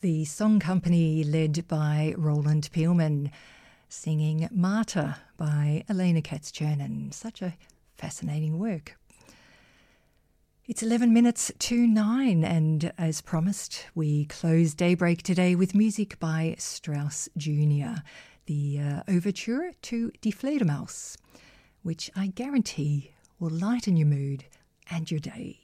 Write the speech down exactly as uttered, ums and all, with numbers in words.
the song company led by Roland Peelman, singing Marta by Elena Katz-Chernin. Such a fascinating work. It's eleven minutes to nine, and as promised, we close Daybreak today with music by Strauss Junior, the uh, overture to Die Fledermaus, which I guarantee will lighten your mood and your day.